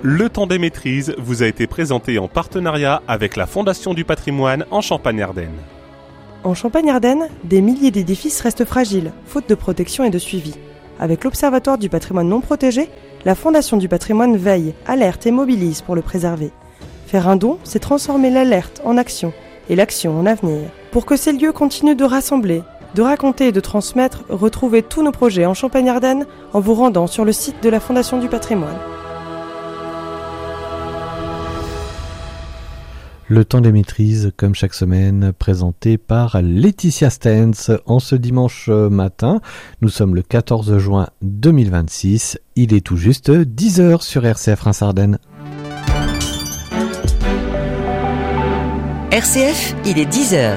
Le temps des maîtrises vous a été présenté en partenariat avec la Fondation du patrimoine en Champagne-Ardenne. En Champagne-Ardenne, des milliers d'édifices restent fragiles, faute de protection et de suivi. Avec l'Observatoire du patrimoine non protégé, la Fondation du patrimoine veille, alerte et mobilise pour le préserver. Faire un don, c'est transformer l'alerte en action et l'action en avenir. Pour que ces lieux continuent de rassembler, de raconter et de transmettre, retrouvez tous nos projets en Champagne-Ardenne en vous rendant sur le site de la Fondation du patrimoine. Le temps des maîtrises, comme chaque semaine, présenté par Laetitia Stens en ce dimanche matin. Nous sommes le 14 juin 2026. Il est tout juste 10h sur RCF Reims-Ardennes. RCF, il est 10h.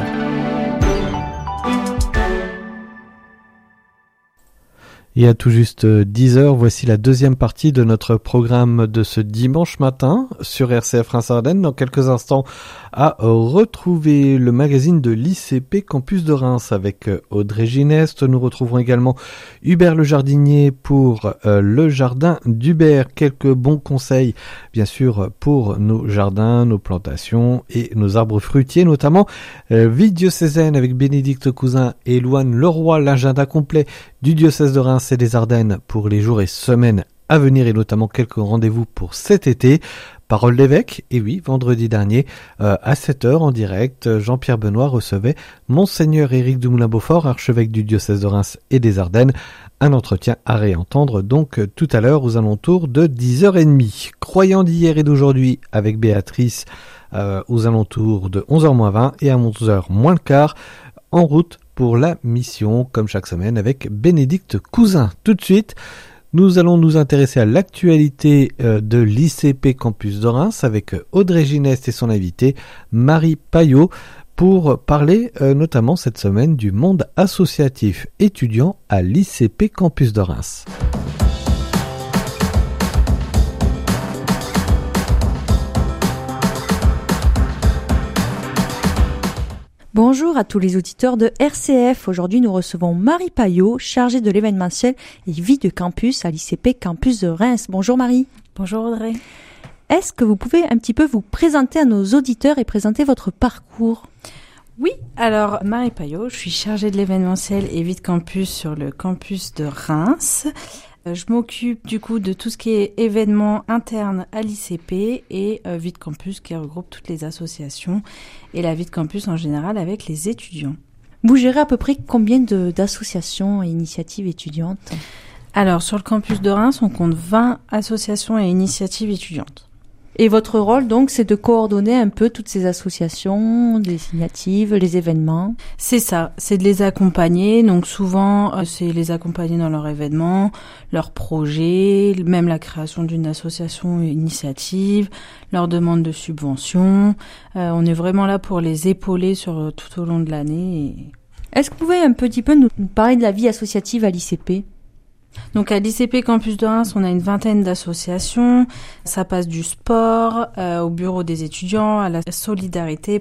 Et à tout juste 10h, voici la deuxième partie de notre programme de ce dimanche matin sur RCF Reims-Ardennes. Dans quelques instants, à retrouver le magazine de l'ICP Campus de Reims avec Audrey Gineste. Nous retrouverons également Hubert le jardinier pour le jardin d'Hubert. Quelques bons conseils, bien sûr, pour nos jardins, nos plantations et nos arbres fruitiers, notamment vie diocésaine avec Bénédicte Cousin et Louane Leroy, l'agenda complet du diocèse de Reims et des Ardennes pour les jours et semaines à venir et notamment quelques rendez-vous pour cet été. Parole d'évêque, et oui, vendredi dernier, à 7h en direct, Jean-Pierre Benoît recevait Monseigneur Éric de Moulin-Beaufort, archevêque du diocèse de Reims et des Ardennes. Un entretien à réentendre donc tout à l'heure aux alentours de 10h30. Croyant d'hier et d'aujourd'hui avec Béatrice aux alentours de 11h-20 et à 11h-15 en route pour la mission, comme chaque semaine, avec Bénédicte Cousin. Tout de suite, nous allons nous intéresser à l'actualité de l'ICP Campus de Reims avec Audrey Gineste et son invité Marie Payot pour parler notamment cette semaine du monde associatif étudiant à l'ICP Campus de Reims. Bonjour à tous les auditeurs de RCF. Aujourd'hui, nous recevons Marie Payot, chargée de l'événementiel et vie de campus à l'ICP Campus de Reims. Bonjour Marie. Bonjour Audrey. Est-ce que vous pouvez un petit peu vous présenter à nos auditeurs et présenter votre parcours ? Oui, alors Marie Payot, je suis chargée de l'événementiel et vie de campus sur le campus de Reims. Je m'occupe du coup de tout ce qui est événements internes à l'ICP et vie de campus qui regroupe toutes les associations et la vie de campus en général avec les étudiants. Vous gérez à peu près combien d'associations et initiatives étudiantes ? Alors sur le campus de Reims, on compte 20 associations et initiatives étudiantes. Et votre rôle, donc, c'est de coordonner un peu toutes ces associations, les initiatives, les événements. C'est ça, c'est de les accompagner. Donc souvent, c'est les accompagner dans leurs événements, leurs projets, même la création d'une association et initiative, leur demande de subventions. On est vraiment là pour les épauler tout au long de l'année. Est-ce que vous pouvez un petit peu nous parler de la vie associative à l'ICP ? Donc à l'ICP Campus de Reims, on a une vingtaine d'associations. Ça passe du sport au bureau des étudiants, à la solidarité,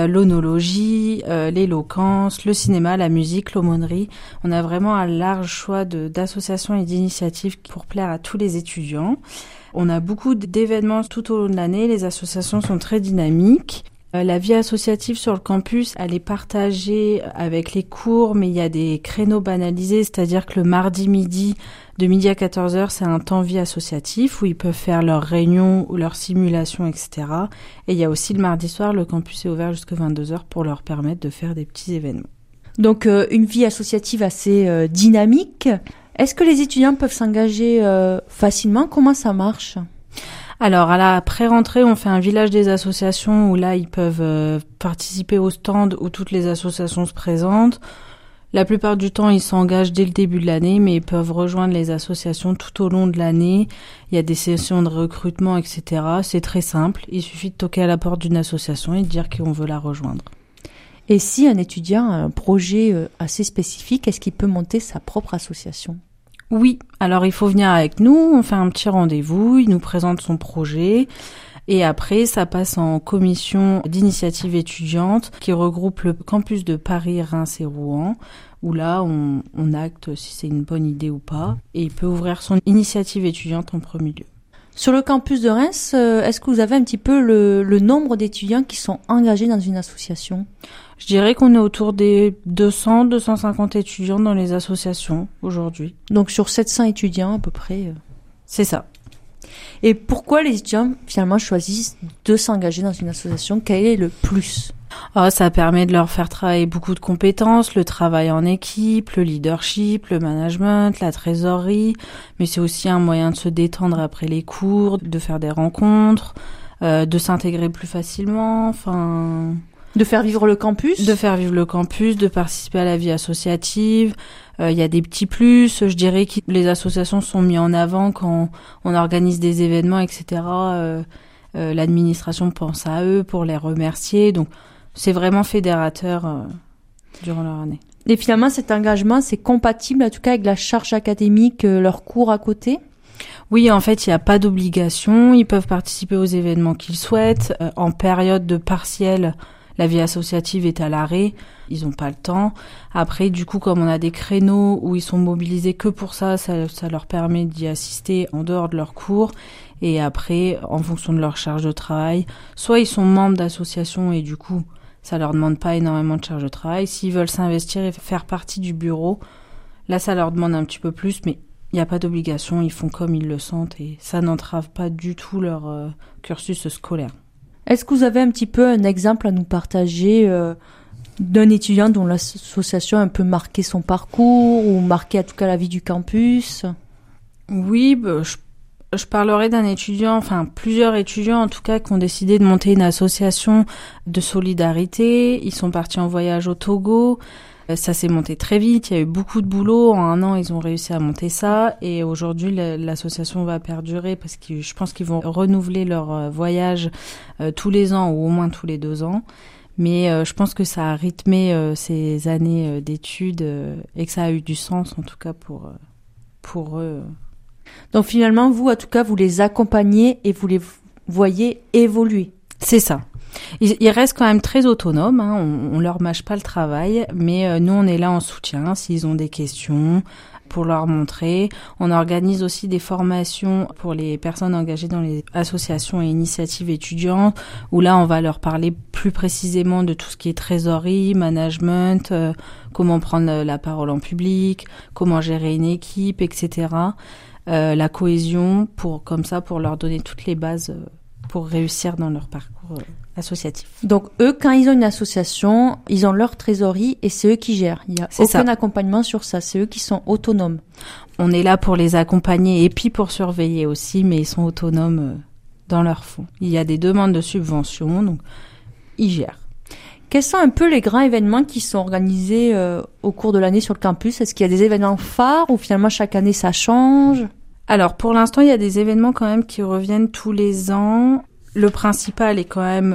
l'onologie, l'éloquence, le cinéma, la musique, l'aumônerie. On a vraiment un large choix d'associations et d'initiatives pour plaire à tous les étudiants. On a beaucoup d'événements tout au long de l'année. Les associations sont très dynamiques. La vie associative sur le campus, elle est partagée avec les cours, mais il y a des créneaux banalisés, c'est-à-dire que le mardi midi, de midi à 14h, c'est un temps vie associatif où ils peuvent faire leurs réunions ou leurs simulations, etc. Et il y a aussi le mardi soir, le campus est ouvert jusqu'à 22h pour leur permettre de faire des petits événements. Donc une vie associative assez dynamique. Est-ce que les étudiants peuvent s'engager facilement ? Comment ça marche ? Alors, à la pré-rentrée, on fait un village des associations où là, ils peuvent participer au stand où toutes les associations se présentent. La plupart du temps, ils s'engagent dès le début de l'année, mais ils peuvent rejoindre les associations tout au long de l'année. Il y a des sessions de recrutement, etc. C'est très simple. Il suffit de toquer à la porte d'une association et de dire qu'on veut la rejoindre. Et si un étudiant a un projet assez spécifique, est-ce qu'il peut monter sa propre association ? Oui, alors il faut venir avec nous, on fait un petit rendez-vous, il nous présente son projet et après ça passe en commission d'initiative étudiante qui regroupe le campus de Paris, Reims et Rouen où là on acte si c'est une bonne idée ou pas et il peut ouvrir son initiative étudiante en premier lieu. Sur le campus de Reims, est-ce que vous avez un petit peu le nombre d'étudiants qui sont engagés dans une association ? Je dirais qu'on est autour des 200-250 étudiants dans les associations aujourd'hui. Donc sur 700 étudiants à peu près. C'est ça. Et pourquoi les étudiants finalement choisissent de s'engager dans une association ? Quel est le plus ? Ça permet de leur faire travailler beaucoup de compétences, le travail en équipe, le leadership, le management, la trésorerie, mais c'est aussi un moyen de se détendre après les cours, de faire des rencontres, de s'intégrer plus facilement, enfin... De faire vivre le campus ? De faire vivre le campus, de participer à la vie associative. Il y a des petits plus, je dirais que les associations sont mises en avant quand on organise des événements, etc. L'administration pense à eux pour les remercier, donc c'est vraiment fédérateur durant leur année. Et finalement, cet engagement, c'est compatible en tout cas avec la charge académique, leurs cours à côté ? Oui, en fait, il n'y a pas d'obligation. Ils peuvent participer aux événements qu'ils souhaitent. En période de partiel, la vie associative est à l'arrêt. Ils n'ont pas le temps. Après, du coup, comme on a des créneaux où ils sont mobilisés que pour ça leur permet d'y assister en dehors de leurs cours. Et après, en fonction de leur charge de travail, soit ils sont membres d'associations et du coup, ça leur demande pas énormément de charge de travail. S'ils veulent s'investir et faire partie du bureau, là, ça leur demande un petit peu plus, mais il n'y a pas d'obligation. Ils font comme ils le sentent et ça n'entrave pas du tout leur cursus scolaire. Est-ce que vous avez un petit peu un exemple à nous partager d'un étudiant dont l'association a un peu marqué son parcours ou marqué en tout cas la vie du campus ? Oui, je parlerai d'un étudiant, enfin plusieurs étudiants en tout cas, qui ont décidé de monter une association de solidarité. Ils sont partis en voyage au Togo. Ça s'est monté très vite, il y a eu beaucoup de boulot. En 1 an, ils ont réussi à monter ça. Et aujourd'hui, l'association va perdurer parce que je pense qu'ils vont renouveler leur voyage tous les ans ou au moins tous les 2 ans. Mais je pense que ça a rythmé ces années d'études et que ça a eu du sens en tout cas pour eux. Donc finalement, vous, en tout cas, vous les accompagnez et vous les voyez évoluer. C'est ça. Ils restent quand même très autonomes, hein. On leur mâche pas le travail, mais nous, on est là en soutien s'ils ont des questions pour leur montrer. On organise aussi des formations pour les personnes engagées dans les associations et initiatives étudiantes, où là, on va leur parler plus précisément de tout ce qui est trésorerie, management, comment prendre la parole en public, comment gérer une équipe, etc. La cohésion, pour leur donner toutes les bases pour réussir dans leur parcours associatif. Donc eux, quand ils ont une association, ils ont leur trésorerie et c'est eux qui gèrent. Il n'y a aucun accompagnement sur ça, c'est eux qui sont autonomes. On est là pour les accompagner et puis pour surveiller aussi, mais ils sont autonomes dans leur fonds. Il y a des demandes de subventions, donc ils gèrent. Quels sont un peu les grands événements qui sont organisés au cours de l'année sur le campus ? Est-ce qu'il y a des événements phares ou finalement chaque année ça change ? Alors pour l'instant, il y a des événements quand même qui reviennent tous les ans. Le principal est quand même,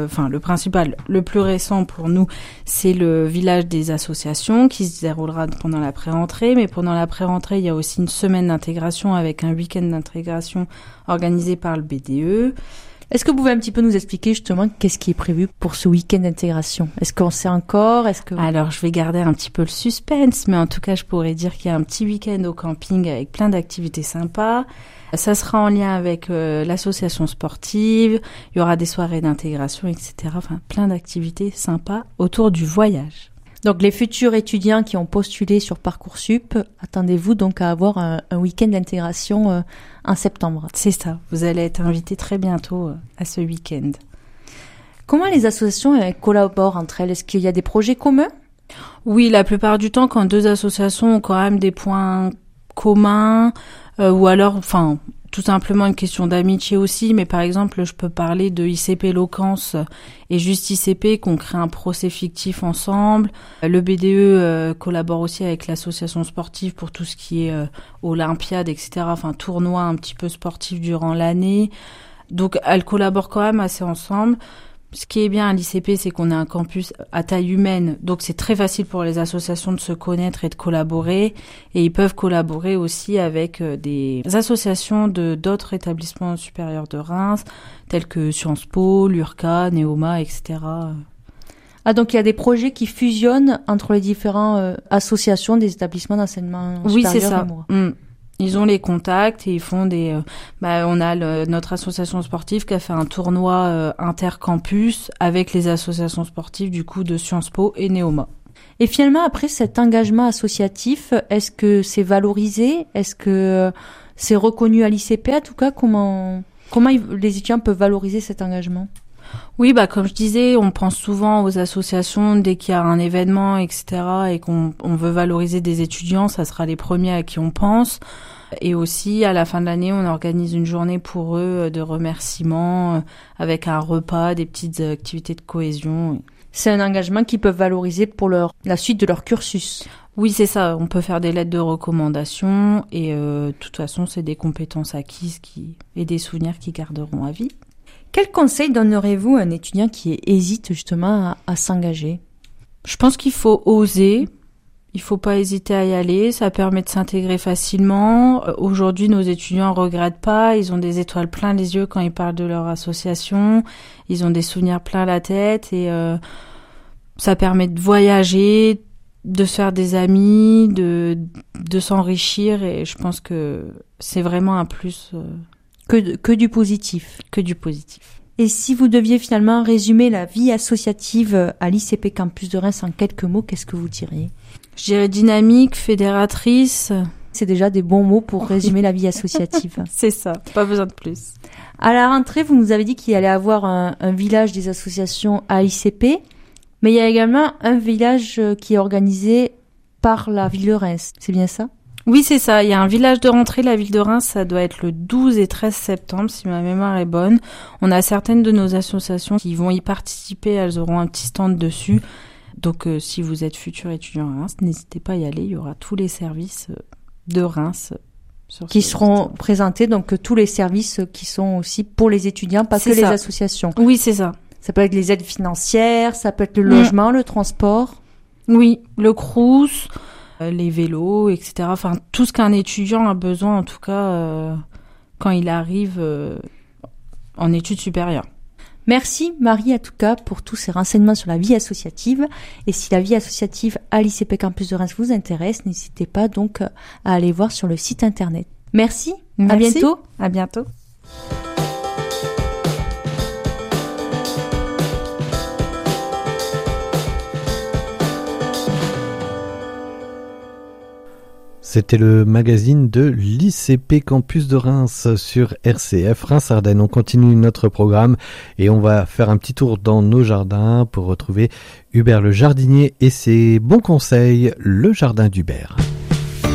le plus récent pour nous, c'est le village des associations qui se déroulera pendant la pré-rentrée. Mais pendant la pré-rentrée, il y a aussi une semaine d'intégration avec un week-end d'intégration organisé par le BDE. Est-ce que vous pouvez un petit peu nous expliquer justement qu'est-ce qui est prévu pour ce week-end d'intégration ? Est-ce qu'on sait encore ? Alors, je vais garder un petit peu le suspense, mais en tout cas, je pourrais dire qu'il y a un petit week-end au camping avec plein d'activités sympas. Ça sera en lien avec l'association sportive, il y aura des soirées d'intégration, etc. Enfin, plein d'activités sympas autour du voyage. Donc les futurs étudiants qui ont postulé sur Parcoursup, attendez-vous donc à avoir un week-end d'intégration en septembre. C'est ça, vous allez être invités très bientôt à ce week-end. Comment les associations collaborent entre elles ? Est-ce qu'il y a des projets communs ? Oui, la plupart du temps, quand 2 associations ont quand même des points communs, ou alors, tout simplement une question d'amitié aussi, mais par exemple, je peux parler de ICP Locance et Juste ICP qui ont créé un procès fictif ensemble. Le BDE collabore aussi avec l'association sportive pour tout ce qui est Olympiade, etc. Enfin, tournoi un petit peu sportif durant l'année. Donc, elles collaborent quand même assez ensemble. Ce qui est bien à l'ICP, c'est qu'on a un campus à taille humaine, donc c'est très facile pour les associations de se connaître et de collaborer. Et ils peuvent collaborer aussi avec des associations d'autres établissements supérieurs de Reims, tels que Sciences Po, l'URCA, Neoma, etc. Ah, donc il y a des projets qui fusionnent entre les différentes associations des établissements d'enseignement supérieur. Oui, c'est ça. Ils ont les contacts et ils font on a notre association sportive qui a fait un tournoi intercampus avec les associations sportives du coup de Sciences Po et Neoma. Et finalement, après cet engagement associatif, est-ce que c'est valorisé? Est-ce que c'est reconnu à l'ICP? En tout cas, comment les étudiants peuvent valoriser cet engagement? Oui, comme je disais, on pense souvent aux associations dès qu'il y a un événement, etc., et qu'on veut valoriser des étudiants, ça sera les premiers à qui on pense. Et aussi, à la fin de l'année, on organise une journée pour eux de remerciements, avec un repas, des petites activités de cohésion. C'est un engagement qu'ils peuvent valoriser pour la suite de leur cursus. Oui, c'est ça. On peut faire des lettres de recommandation et de toute façon, c'est des compétences acquises et des souvenirs qu'ils garderont à vie. Quel conseil donnerez-vous à un étudiant qui hésite justement à s'engager? Je pense qu'il faut oser. Il faut pas hésiter à y aller. Ça permet de s'intégrer facilement. Aujourd'hui, nos étudiants regrettent pas. Ils ont des étoiles plein les yeux quand ils parlent de leur association. Ils ont des souvenirs plein la tête et ça permet de voyager, de se faire des amis, de s'enrichir. Et je pense que c'est vraiment un plus. Que du positif. Que du positif. Et si vous deviez finalement résumer la vie associative à l'ICP Campus de Reims en quelques mots, qu'est-ce que vous diriez? Je dirais dynamique, fédératrice. C'est déjà des bons mots pour résumer la vie associative. C'est ça, pas besoin de plus. À la rentrée, vous nous avez dit qu'il y allait avoir un village des associations à l'ICP, mais il y a également un village qui est organisé par la ville de Reims. C'est bien ça? Oui, c'est ça. Il y a un village de rentrée, la ville de Reims, ça doit être le 12 et 13 septembre, si ma mémoire est bonne. On a certaines de nos associations qui vont y participer, elles auront un petit stand dessus. Donc, si vous êtes futur étudiant à Reims, n'hésitez pas à y aller. Il y aura tous les services de Reims qui seront présentés. Donc, tous les services qui sont aussi pour les étudiants, pas que les associations. Oui, c'est ça. Ça peut être les aides financières, ça peut être le logement, le transport. Oui, le Crous, les vélos, etc. Enfin, tout ce qu'un étudiant a besoin, en tout cas, quand il arrive en études supérieures. Merci Marie, en tout cas, pour tous ces renseignements sur la vie associative. Et si la vie associative à l'ICP Campus de Reims vous intéresse, n'hésitez pas donc à aller voir sur le site internet. Merci. À bientôt. À bientôt. C'était le magazine de l'ICP Campus de Reims sur RCF Reims-Ardennes. On continue notre programme et on va faire un petit tour dans nos jardins pour retrouver Hubert le jardinier et ses bons conseils, le jardin d'Hubert.